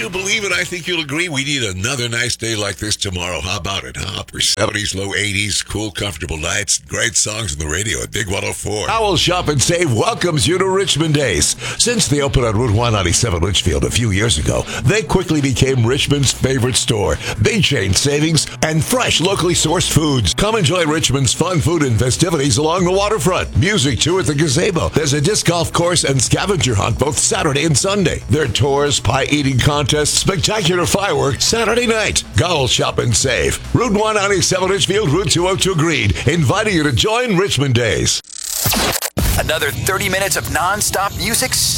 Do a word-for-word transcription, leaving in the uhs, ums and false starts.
you believe it? I think you'll agree. We need another nice day like this tomorrow. How about it, huh? Upper seventies, low eighties, cool, comfortable nights, great songs on the radio at Big one oh four. Howell Shop and Save welcomes you to Richmond Days. Since they opened on Route one ninety-seven Litchfield a few years ago, they quickly became Richmond's favorite store. Big chain savings and fresh, locally sourced foods. Come enjoy Richmond's fun food and festivities along the waterfront. Music, too, at the gazebo. There's a disc golf course and scavenger hunt both Saturday and Sunday. There are tours, pie-eating contests, spectacular fireworks Saturday night. Howell Shop and Save. Route one ninety-seven Litchfield, Route two oh two Green. Inviting you to join Richmond Days. Another thirty minutes of non-stop music.